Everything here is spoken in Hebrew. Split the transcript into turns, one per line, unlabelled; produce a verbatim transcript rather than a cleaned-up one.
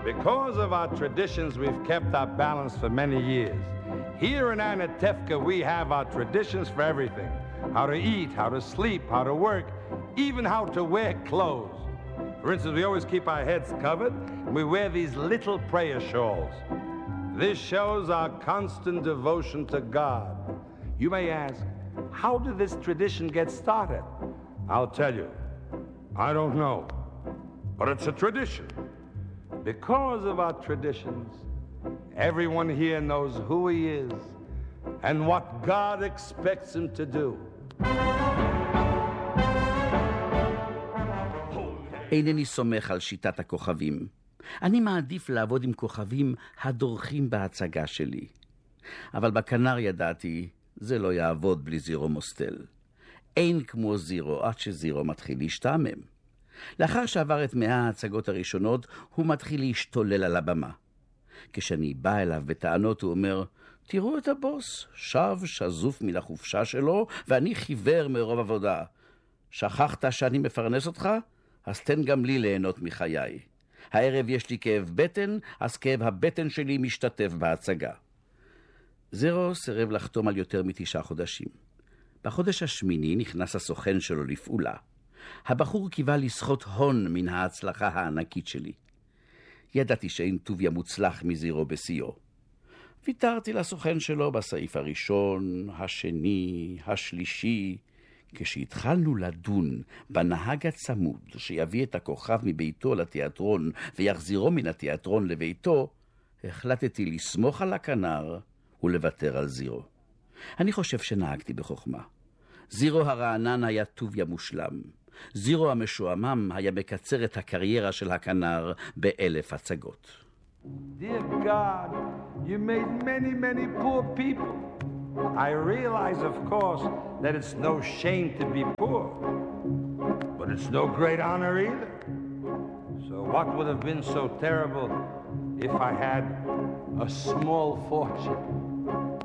Because of our traditions, we've kept our balance for many years. Here in Anatevka, we have our traditions for everything. How to eat, how to sleep, how to work, even how to wear clothes. For instance, we always keep our heads covered, and we wear these little prayer shawls. This shows our constant devotion to God. You may ask, how did this tradition get started? I'll tell you, I don't know, but it's a tradition. Because of our traditions, everyone here knows who he is and what God expects him to do.
אינני סומך על שיטת הכוכבים. אני מעדיף לעבוד עם כוכבים הדורכים בהצגה שלי. אבל בכנר ידעתי, זה לא יעבוד בלי זירו מוסטל. אין כמו זירו עד שזירו מתחיל להשתעמם. לאחר שעבר את מאה ההצגות הראשונות, הוא מתחיל להשתולל על הבמה. כשאני בא אליו בטענות, הוא אומר, תראו את הבוס, שב שזוף מן החופשה שלו, ואני חיוור מרוב עבודה. שכחת שאני מפרנס אותך? אז תן גם לי ליהנות מחיי. הערב יש לי כאב בטן, אז כאב הבטן שלי משתתף בהצגה. זירו סירב לחתום על יותר מתשעה חודשים. בחודש השמיני נכנס הסוכן שלו לפעולה. הבחור קיווה לסחוט הון מן ההצלחה הענקית שלי. ידעתי שאין טוביה מוצלח מזירו בסיו. ויתרתי לסוכן שלו בסעיף הראשון, השני, השלישי. כשהתחלנו לדון בנהג הצמוד שיביא את הכוכב מביתו לתיאטרון ויחזירו מן התיאטרון לביתו, החלטתי לסמוך על הכנר ולוותר על זירו. אני חושב שנהגתי בחוכמה. זירו הרענן היה טוביה מושלם. זירו המשועמם היה מקצר את הקריירה של הכנר באלף הצגות.
Dear God, you made many, many poor people. I realize, of course, that it's no shame to be poor, but it's no great honor either. So what would have been so terrible if I had a small fortune?